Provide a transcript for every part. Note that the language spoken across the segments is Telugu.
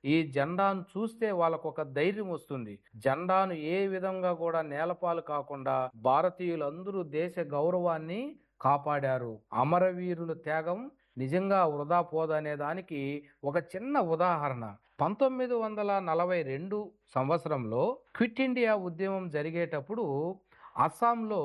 ఈ జెండాను చూస్తే వాళ్ళకొక ధైర్యం వస్తుంది. జెండాను ఏ విధంగా కూడా నేలపాలు కాకుండా భారతీయులందరూ దేశ గౌరవాన్ని కాపాడారు. అమరవీరుల త్యాగం నిజంగా వృధా పోదనే దానికి ఒక చిన్న ఉదాహరణ. 1942 సంవత్సరంలో క్విట్ ఇండియా ఉద్యమం జరిగేటప్పుడు అస్సాంలో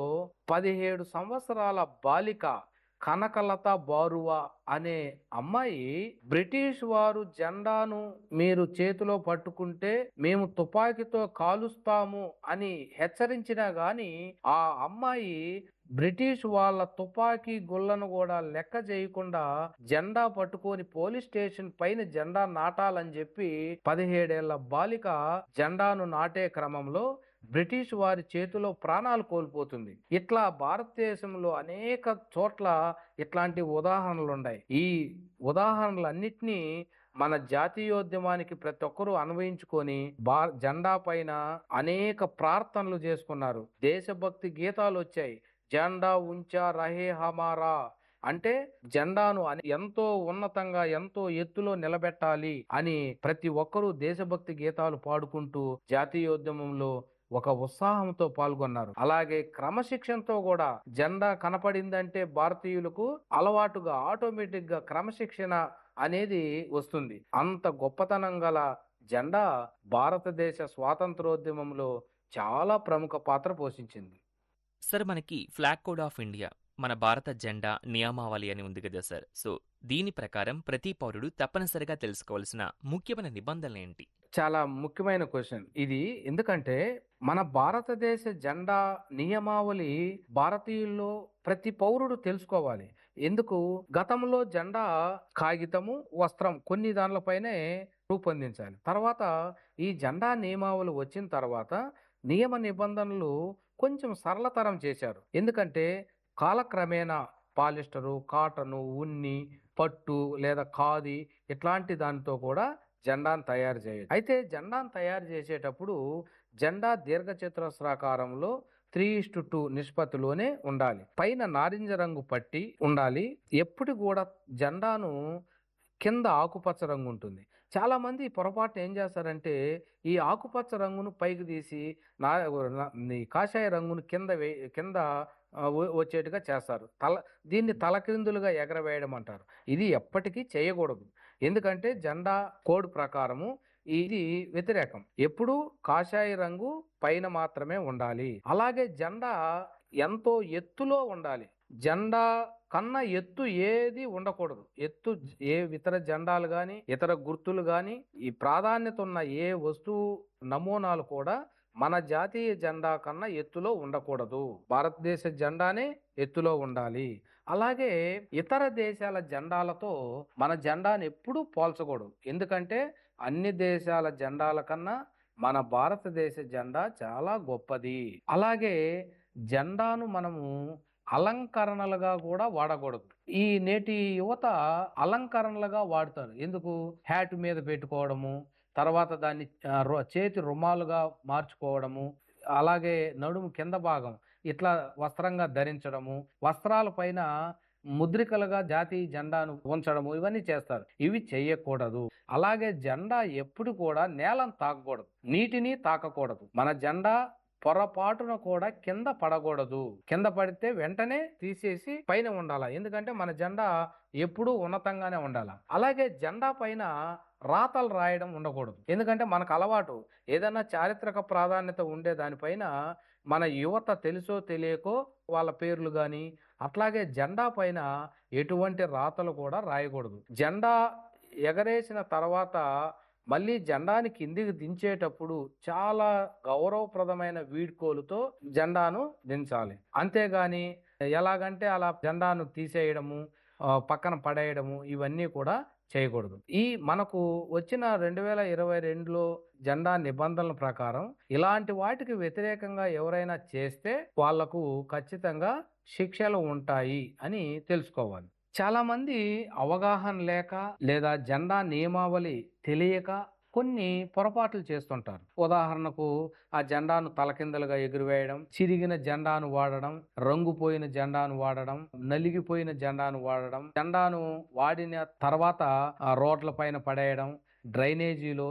17 సంవత్సరాల బాలిక కనకలత బారువా అనే అమ్మాయి బ్రిటిష్ వారు జెండాను మీరు చేతిలో పట్టుకుంటే మేము తుపాకీతో కాలుస్తాము అని హెచ్చరించినా గాని ఆ అమ్మాయి బ్రిటిష్ వాళ్ళ తుపాకీ గుళ్ళను కూడా లెక్క చేయకుండా జెండా పట్టుకొని పోలీస్ స్టేషన్ పైన జెండా నాటాలని చెప్పి 17 ఏళ్ల బాలిక జెండాను నాటే క్రమంలో బ్రిటిష్ వారి చేతిలో ప్రాణాలు కోల్పోతుంది. ఇట్లా భారతదేశంలో అనేక చోట్ల ఇట్లాంటి ఉదాహరణలు ఉన్నాయి. ఈ ఉదాహరణలన్నిటినీ మన జాతీయోద్యమానికి ప్రతి ఒక్కరూ అన్వయించుకొని జెండా పైన అనేక ప్రార్థనలు చేసుకున్నారు. దేశభక్తి గీతాలు వచ్చాయి. జెండా ఉంచా రహే హమారా అంటే జెండాను ఎంతో ఉన్నతంగా ఎంతో ఎత్తులో నిలబెట్టాలి అని ప్రతి ఒక్కరూ దేశభక్తి గీతాలు పాడుకుంటూ జాతీయోద్యమంలో ఒక ఉత్సాహంతో పాల్గొన్నారు. అలాగే క్రమశిక్షణతో కూడా జెండా కనపడిందంటే భారతీయులకు అలవాటుగా ఆటోమేటిక్ గా క్రమశిక్షణ అనేది వస్తుంది. అంత గొప్పతనం గల జెండా భారతదేశ స్వాతంత్రోద్యమంలో చాలా ప్రముఖ పాత్ర పోషించింది. సార్, మనకి ఫ్లాగ్ కోడ్ ఆఫ్ ఇండియా, మన భారత జెండా నియమావళి అని ఉంది కదా సార్. సో దీని ప్రకారం ప్రతి పౌరుడు తప్పనిసరిగా తెలుసుకోవాల్సిన ముఖ్యమైన నిబంధనలు ఏంటి? చాలా ముఖ్యమైన క్వశ్చన్ ఇది. ఎందుకంటే మన భారతదేశ జెండా నియమావళి భారతీయుల్లో ప్రతి పౌరుడు తెలుసుకోవాలి. ఎందుకు? గతంలో జెండా కాగితము, వస్త్రం కొన్ని దానిపైనే రూపొందించాలి. తర్వాత ఈ జెండా నియమావళి వచ్చిన తర్వాత నియమ నిబంధనలు కొంచెం సరళతరం చేశారు. ఎందుకంటే కాలక్రమేణా పాలిస్టరు, కాటను, ఉన్ని, పట్టు లేదా ఖాదీ ఇట్లాంటి దానితో కూడా జెండాను తయారు చేయొచ్చు. అయితే జెండాను తయారు చేసేటప్పుడు జెండా దీర్ఘచతురస్రాకారంలో 3:2 నిష్పత్తిలోనే ఉండాలి. పైన నారింజ రంగు పట్టి ఉండాలి. ఎప్పుడు కూడా జెండాను కింద ఆకుపచ్చ రంగు ఉంటుంది. చాలా మంది పొరపాటు ఏం చేస్తారంటే ఈ ఆకుపచ్చ రంగును పైకి తీసి ఈ కాషాయ రంగును కింద వచ్చేట్టుగా చేస్తారు. దీన్ని తలక్రిందులుగా ఎగరవేయడం అంటారు. ఇది ఎప్పటికీ చేయకూడదు. ఎందుకంటే జెండా కోడ్ ప్రకారము ఇది వ్యతిరేకం. ఎప్పుడు కాషాయ రంగు పైన మాత్రమే ఉండాలి. అలాగే జెండా ఎంతో ఎత్తులో ఉండాలి. జెండా కన్నా ఎత్తు ఏది ఉండకూడదు. ఇతర జెండాలు గాని ఇతర గుర్తులు గాని ఈ ప్రాధాన్యత ఉన్న ఏ వస్తువు నమూనాలు కూడా మన జాతీయ జెండా కన్నా ఎత్తులో ఉండకూడదు. భారతదేశ జెండానే ఎత్తులో ఉండాలి. అలాగే ఇతర దేశాల జెండాలతో మన జెండాను ఎప్పుడూ పోల్చకూడదు. ఎందుకంటే అన్ని దేశాల జెండాల కన్నా మన భారతదేశ జెండా చాలా గొప్పది. అలాగే జెండాను మనము అలంకరణలుగా కూడా వాడకూడదు. ఈ నేటి యువత అలంకరణలుగా వాడతారు. ఎందుకు? హ్యాట్ మీద పెట్టుకోవడము, తర్వాత దాన్ని చేతి రుమాలుగా మార్చుకోవడము, అలాగే నడుము కింద భాగం ఇట్లా వస్త్రంగా ధరించడము, వస్త్రాల పైన ముద్రికలుగా జాతీయ జెండాను ఉంచడము, ఇవన్నీ చేస్తారు. ఇవి చేయకూడదు. అలాగే జెండా ఎప్పుడు కూడా నేలను తాకకూడదు, నీటిని తాకకూడదు. మన జెండా పొరపాటున కూడా కింద పడకూడదు. కింద పడితే వెంటనే తీసేసి పైన ఉండాలి. ఎందుకంటే మన జెండా ఎప్పుడూ ఉన్నతంగానే ఉండాలి. అలాగే జెండా పైన రాతలు రాయడం ఉండకూడదు. ఎందుకంటే మనకు అలవాటు ఏదైనా చారిత్రక ప్రాధాన్యత ఉండే దానిపైన మన యువత తెలుసో తెలియకో వాళ్ళ పేర్లు గాని అట్లాగే జెండా పైన ఎటువంటి రాతలు కూడా రాయకూడదు. జెండా ఎగరేసిన తర్వాత మళ్ళీ జెండాని కిందికి దించేటప్పుడు చాలా గౌరవప్రదమైన వీడ్కోలుతో జెండాను దించాలి. అంతేగాని ఎలాగంటే అలా జెండాను తీసేయడము, పక్కన పడేయడము ఇవన్నీ కూడా చేయకూడదు. ఈ మనకు వచ్చిన 2022లో జెండా నిబంధనల ప్రకారం ఇలాంటి వాటికి వ్యతిరేకంగా ఎవరైనా చేస్తే వాళ్లకు ఖచ్చితంగా శిక్షలు ఉంటాయి అని తెలుసుకోవాలి. చాలా మంది అవగాహన లేక లేదా జెండా నియమావళి తెలియక కొన్ని పొరపాట్లు చేస్తుంటారు. ఉదాహరణకు ఆ జెండాను తలకిందలుగా ఎగురవేయడం, చిరిగిన జెండాను వాడడం, రంగుపోయిన జెండాను వాడడం, నలిగిపోయిన జెండాను వాడడం, జెండాను వాడిన తర్వాత రోడ్ల పైన పడేయడం, డ్రైనేజీలో